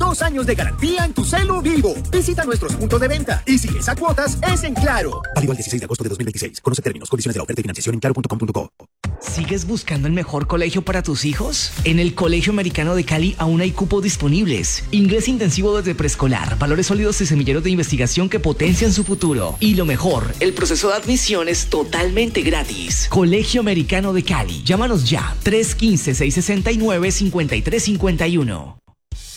2 años de garantía en tu celu Vivo. Visita nuestros puntos de venta y si es a cuotas, es en Claro. Válido al 16 de agosto de 2026. Conoce términos, condiciones de la oferta y financiación en claro.com.co. ¿Sigues buscando el mejor colegio para tus hijos? En el Colegio Americano de Cali aún hay cupos disponibles. Inglés intensivo desde preescolar, valores sólidos y semilleros de investigación que potencian su futuro. Y lo mejor, el proceso de admisión es totalmente gratis. Colegio Americano de Cali. Llámanos ya, 315-669-5351.